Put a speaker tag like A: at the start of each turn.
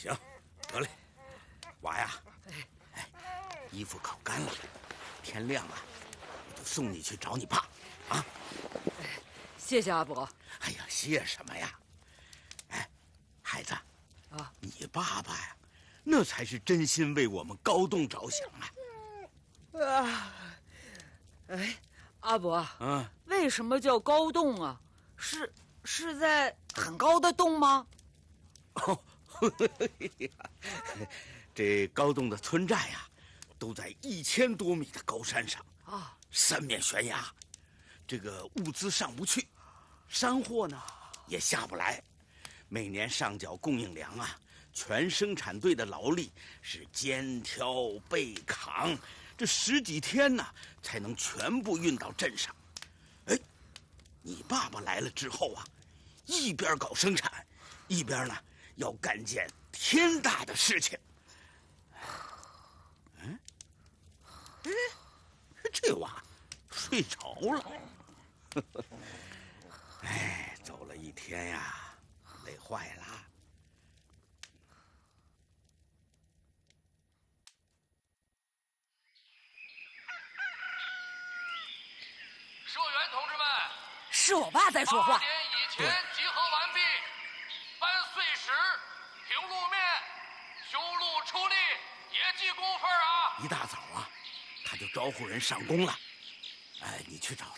A: 行，得嘞，娃呀，衣服烤干了，天亮了，我就送你去找你爸，啊！
B: 谢谢阿伯。
A: 哎呀，谢什么呀？哎，孩子，
B: 啊，
A: 你爸爸呀，那才是真心为我们高栋着想啊！
B: 哎，阿伯，
A: 嗯，
B: 为什么叫高洞啊？是在很高的洞吗？
A: 哦，这高栋的村寨呀，都在1000多米的高山上
B: 啊，
A: 三面悬崖，这个物资上不去，山货呢也下不来，每年上缴供应粮啊，全生产队的劳力是肩挑背扛，这10几天呢才能全部运到镇上。哎，你爸爸来了之后啊，一边搞生产，一边呢要干件天大的事情。嗯，哎，这娃睡着了。哎，走了一天呀，累坏了。
C: 社员同志们，
B: 是我爸在说话。
C: 8点以前集合完毕，搬碎石、平路面、修路出力，也记工分啊！
A: 一大早啊，他就招呼人上工了。哎，你去找